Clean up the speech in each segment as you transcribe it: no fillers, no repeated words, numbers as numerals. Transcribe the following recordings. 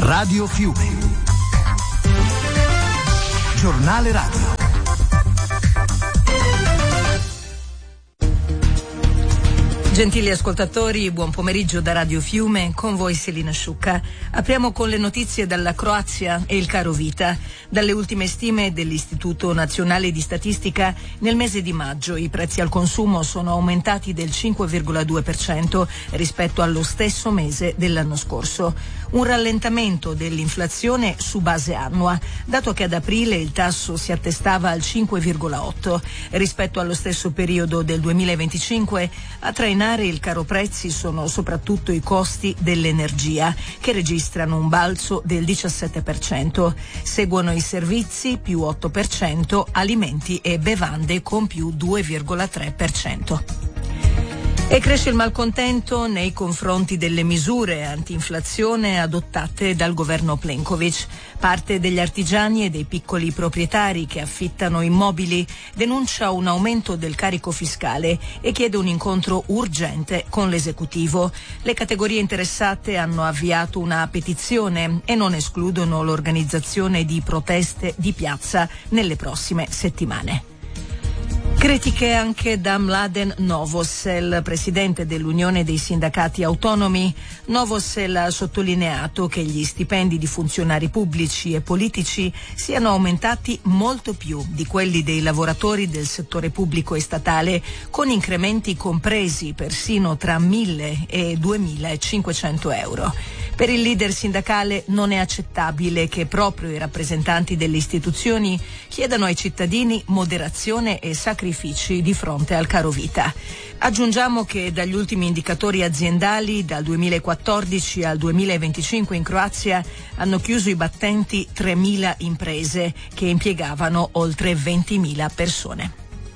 Radio Fiume. Giornale radio. Gentili ascoltatori, buon pomeriggio da Radio Fiume, con voi Selina Sciucca. Apriamo con le notizie dalla Croazia e il caro vita. Dalle ultime stime dell'Istituto Nazionale di Statistica, nel mese di maggio i prezzi al consumo sono aumentati del 5,2% rispetto allo stesso mese dell'anno scorso. Un rallentamento dell'inflazione su base annua, dato che ad aprile il tasso si attestava al 5,8%. Rispetto allo stesso periodo del 2025, a trainare il caro prezzi sono soprattutto i costi dell'energia, che registrano un balzo del 17%. Seguono i servizi più 8%, alimenti e bevande con più 2,3%. E cresce il malcontento nei confronti delle misure anti-inflazione adottate dal governo Plenković. Parte degli artigiani e dei piccoli proprietari che affittano immobili denuncia un aumento del carico fiscale e chiede un incontro urgente con l'esecutivo. Le categorie interessate hanno avviato una petizione e non escludono l'organizzazione di proteste di piazza nelle prossime settimane. Critiche anche da Mladen Novosel, presidente dell'Unione dei Sindacati Autonomi. Novosel ha sottolineato che gli stipendi di funzionari pubblici e politici siano aumentati molto più di quelli dei lavoratori del settore pubblico e statale, con incrementi compresi persino tra 1.000 e 2.500 euro. Per il leader sindacale non è accettabile che proprio i rappresentanti delle istituzioni chiedano ai cittadini moderazione e sacrifici di fronte al caro vita. Aggiungiamo che dagli ultimi indicatori aziendali, dal 2014 al 2025 in Croazia, hanno chiuso i battenti 3.000 imprese che impiegavano oltre 20.000 persone.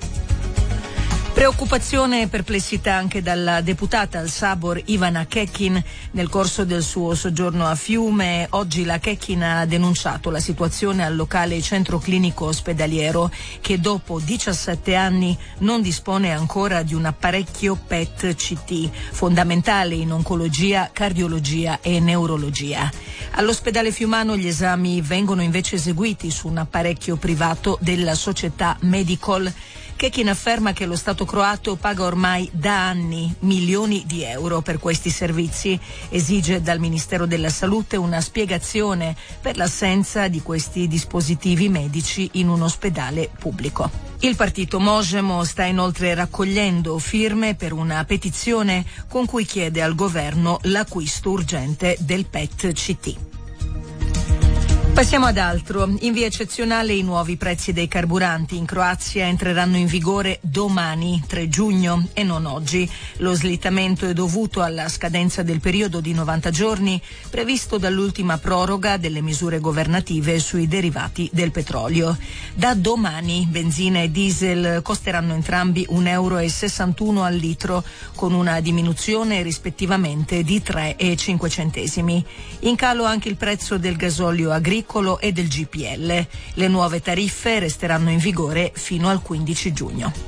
Preoccupazione e perplessità anche dalla deputata al Sabor Ivana Kekin. Nel corso del suo soggiorno a Fiume, oggi la Kekin ha denunciato la situazione al locale centro clinico ospedaliero, che dopo 17 anni non dispone ancora di un apparecchio PET-CT, fondamentale in oncologia, cardiologia e neurologia. All'ospedale fiumano gli esami vengono invece eseguiti su un apparecchio privato della società Medicol. Kekin afferma che lo Stato croato paga ormai da anni milioni di euro per questi servizi. Esige dal Ministero della Salute una spiegazione per l'assenza di questi dispositivi medici in un ospedale pubblico. Il partito Možemo sta inoltre raccogliendo firme per una petizione con cui chiede al governo l'acquisto urgente del PET-CT. Passiamo ad altro. In via eccezionale i nuovi prezzi dei carburanti in Croazia entreranno in vigore domani, 3 giugno, e non oggi. Lo slittamento è dovuto alla scadenza del periodo di 90 giorni previsto dall'ultima proroga delle misure governative sui derivati del petrolio. Da domani benzina e diesel costeranno entrambi €1,61 al litro, con una diminuzione rispettivamente di 3,05 centesimi. In calo anche il prezzo del gasolio agricolo e del GPL. Le nuove tariffe resteranno in vigore fino al 15 giugno.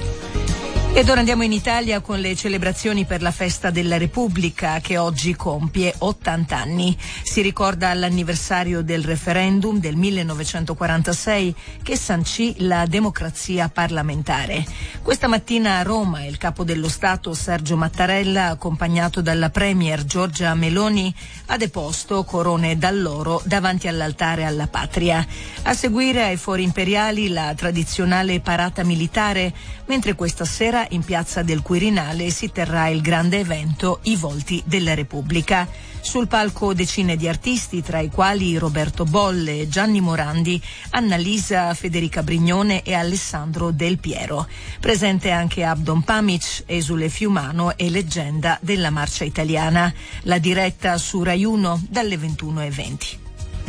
Ed ora andiamo in Italia con le celebrazioni per la festa della Repubblica, che oggi compie 80 anni. Si ricorda l'anniversario del referendum del 1946 che sancì la democrazia parlamentare. Questa mattina a Roma il capo dello Stato Sergio Mattarella, accompagnato dalla premier Giorgia Meloni, ha deposto corone d'alloro davanti all'altare alla patria. A seguire ai fori imperiali la tradizionale parata militare, mentre questa sera in piazza del Quirinale si terrà il grande evento I Volti della Repubblica. Sul palco decine di artisti, tra i quali Roberto Bolle, Gianni Morandi, Annalisa, Federica Brignone e Alessandro Del Piero. Presente anche Abdon Pamic, esule fiumano e leggenda della marcia italiana. La diretta su Rai 1 dalle 21:20.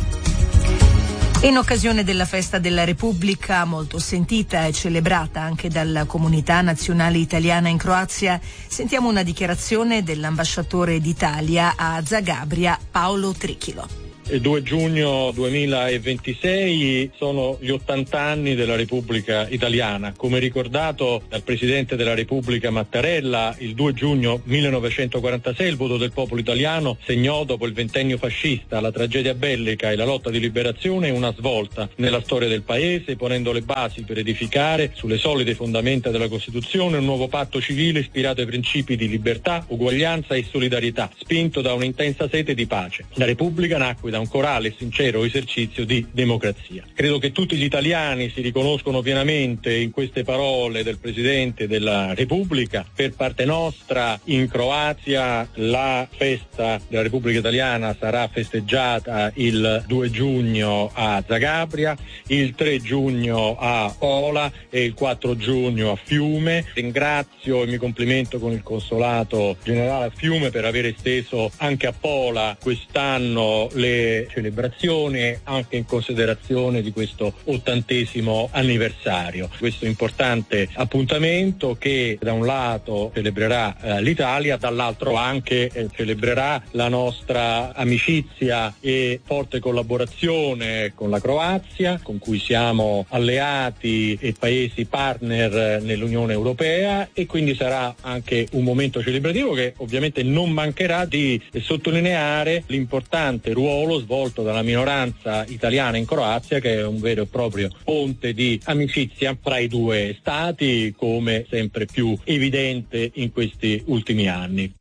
In occasione della festa della Repubblica, molto sentita e celebrata anche dalla comunità nazionale italiana in Croazia, sentiamo una dichiarazione dell'ambasciatore d'Italia a Zagabria, Paolo Trichilo. Il 2 giugno 2026 sono gli 80 anni della Repubblica Italiana. Come ricordato dal Presidente della Repubblica Mattarella, il 2 giugno 1946 il voto del popolo italiano segnò, dopo il ventennio fascista, la tragedia bellica e la lotta di liberazione, una svolta nella storia del Paese, ponendo le basi per edificare sulle solide fondamenta della Costituzione un nuovo patto civile ispirato ai principi di libertà, uguaglianza e solidarietà, spinto da un'intensa sete di pace. La Repubblica nacque da un corale e sincero esercizio di democrazia. Credo che tutti gli italiani si riconoscono pienamente in queste parole del Presidente della Repubblica. Per parte nostra, in Croazia, la festa della Repubblica Italiana sarà festeggiata il 2 giugno a Zagabria, il 3 giugno a Pola e il 4 giugno a Fiume. Ringrazio e mi complimento con il Consolato Generale a Fiume per aver esteso anche a Pola quest'anno le celebrazioni, anche in considerazione di questo 80° anniversario. Questo importante appuntamento che da un lato celebrerà l'Italia, dall'altro anche celebrerà la nostra amicizia e forte collaborazione con la Croazia, con cui siamo alleati e paesi partner nell'Unione Europea, e quindi sarà anche un momento celebrativo che ovviamente non mancherà di sottolineare l'importante ruolo svolto dalla minoranza italiana in Croazia, che è un vero e proprio ponte di amicizia fra i due stati, come sempre più evidente in questi ultimi anni.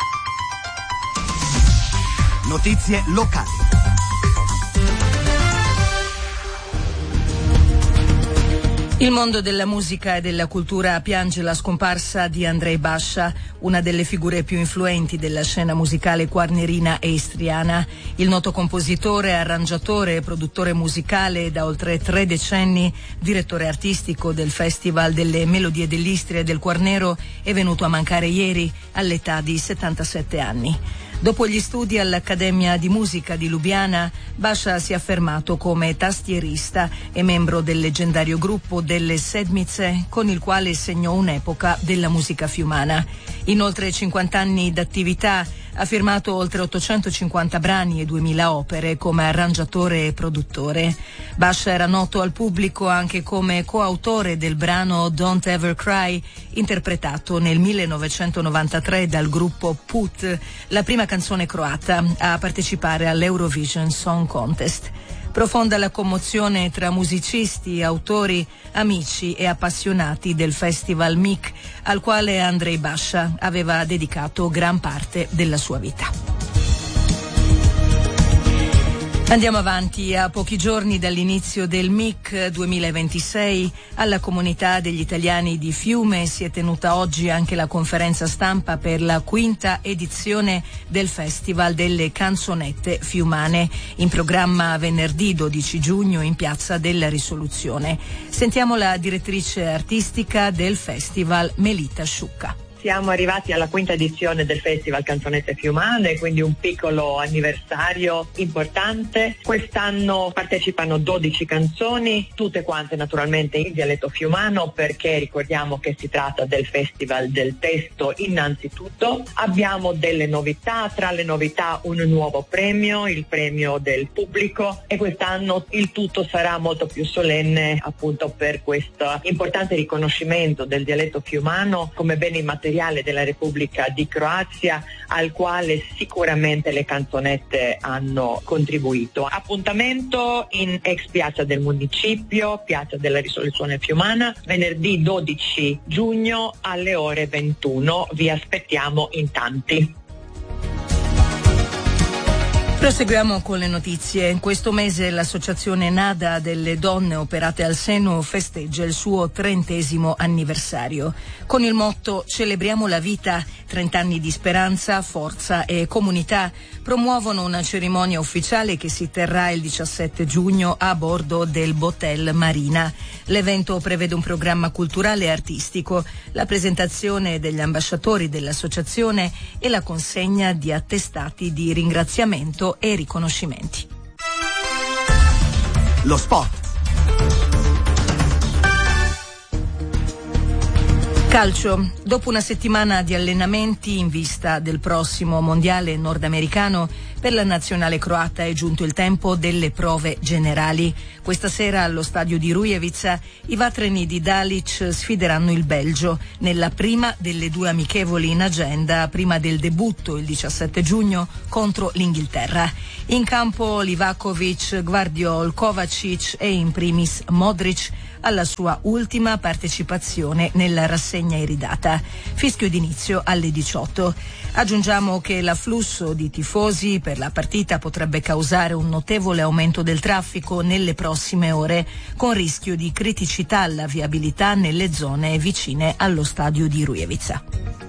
Notizie locali. Il mondo della musica e della cultura piange la scomparsa di Andrej Basha, una delle figure più influenti della scena musicale quarnerina e istriana. Il noto compositore, arrangiatore e produttore musicale, da oltre 3 decenni direttore artistico del Festival delle Melodie dell'Istria e del Quarnero, è venuto a mancare ieri all'età di 77 anni. Dopo gli studi all'Accademia di Musica di Lubiana, Basha si è affermato come tastierista e membro del leggendario gruppo delle Sedmice, con il quale segnò un'epoca della musica fiumana. In oltre 50 anni d'attività ha firmato oltre 850 brani e 2000 opere come arrangiatore e produttore. Basha era noto al pubblico anche come coautore del brano Don't Ever Cry, interpretato nel 1993 dal gruppo Put, la prima canzone croata a partecipare all'Eurovision Song Contest. Profonda la commozione tra musicisti, autori, amici e appassionati del Festival MIC, al quale Andrej Basha aveva dedicato gran parte della sua vita. Andiamo avanti. A pochi giorni dall'inizio del MIC 2026, alla comunità degli italiani di Fiume si è tenuta oggi anche la conferenza stampa per la 5ª edizione del Festival delle Canzonette Fiumane, in programma venerdì 12 giugno in Piazza della Risoluzione. Sentiamo la direttrice artistica del Festival, Melita Sciucca. Siamo arrivati alla 5ª edizione del Festival Canzonette Fiumane, quindi un piccolo anniversario importante. Quest'anno partecipano 12 canzoni, tutte quante naturalmente in dialetto fiumano, perché ricordiamo che si tratta del Festival del testo innanzitutto. Abbiamo delle novità, tra le novità un nuovo premio, il premio del pubblico, e quest'anno il tutto sarà molto più solenne appunto per questo importante riconoscimento del dialetto fiumano come bene immateriale della Repubblica di Croazia, al quale sicuramente le canzonette hanno contribuito. Appuntamento in ex Piazza del Municipio, Piazza della Risoluzione Fiumana, venerdì 12 giugno alle ore 21. Vi aspettiamo in tanti. Proseguiamo con le notizie. In questo mese l'associazione Nada delle donne operate al seno festeggia il suo 30° anniversario. Con il motto Celebriamo la vita, 30 anni di speranza, forza e comunità, promuovono una cerimonia ufficiale che si terrà il 17 giugno a bordo del Botel Marina. L'evento prevede un programma culturale e artistico, la presentazione degli ambasciatori dell'associazione e la consegna di attestati di ringraziamento e riconoscimenti. Lo sport. Calcio. Dopo una settimana di allenamenti in vista del prossimo mondiale nordamericano, per la nazionale croata è giunto il tempo delle prove generali. Questa sera allo stadio di Rujevica i vatreni di Dalic sfideranno il Belgio nella prima delle due amichevoli in agenda prima del debutto il 17 giugno contro l'Inghilterra. In campo Livakovic, Gvardiol, Kovacic e in primis Modric alla sua ultima partecipazione nella rassegna iridata. Fischio d'inizio alle 18. Aggiungiamo che l'afflusso di tifosi per la partita potrebbe causare un notevole aumento del traffico nelle prossime ore, con rischio di criticità alla viabilità nelle zone vicine allo stadio di Rujevica.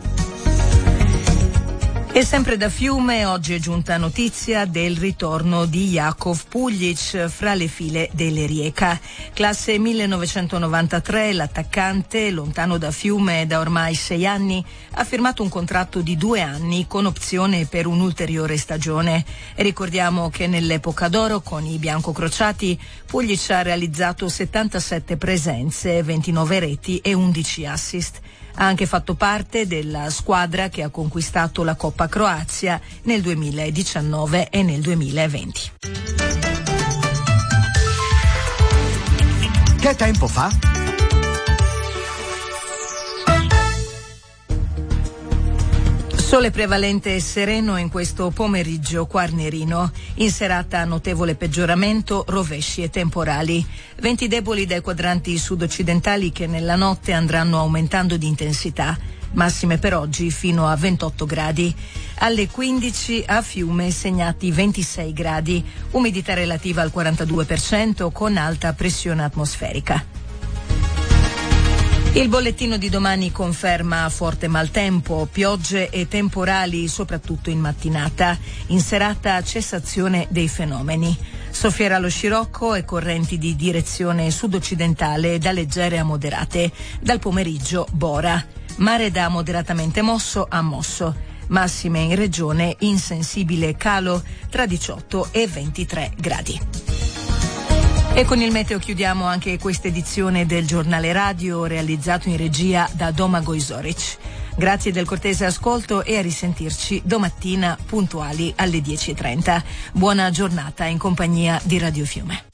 E sempre da Fiume, oggi è giunta notizia del ritorno di Jakov Puljic fra le file delle Rijeka. Classe 1993, l'attaccante, lontano da Fiume da ormai 6 anni, ha firmato un contratto di 2 anni con opzione per un'ulteriore stagione. Ricordiamo che nell'epoca d'oro con i biancocrociati Puljic ha realizzato 77 presenze, 29 reti e 11 assist. Ha anche fatto parte della squadra che ha conquistato la Coppa Croazia nel 2019 e nel 2020. Che tempo fa? Sole prevalente e sereno in questo pomeriggio quarnerino. In serata notevole peggioramento, rovesci e temporali. Venti deboli dai quadranti sud-occidentali che nella notte andranno aumentando di intensità. Massime per oggi fino a 28 gradi. Alle 15 a Fiume segnati 26 gradi. Umidità relativa al 42% con alta pressione atmosferica. Il bollettino di domani conferma forte maltempo, piogge e temporali soprattutto in mattinata. In serata cessazione dei fenomeni. Soffierà lo scirocco e correnti di direzione sud-occidentale da leggere a moderate. Dal pomeriggio Bora. Mare da moderatamente mosso a mosso. Massime in regione in sensibile calo tra 18 e 23 gradi. E con il meteo chiudiamo anche questa edizione del giornale radio realizzato in regia da Domagoj Zoric. Grazie del cortese ascolto e a risentirci domattina puntuali alle 10:30. Buona giornata in compagnia di Radio Fiume.